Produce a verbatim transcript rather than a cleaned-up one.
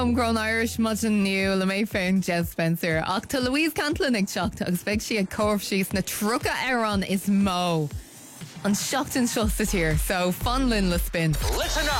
Homegrown Irish Mutton New le mé féin Jez Spencer ach tá Louise Cantlan ag seacht agus bheith si ag comh síos na trucha Éireann is mó an seachtain seo sa tír so fanlin le spin. Listen up.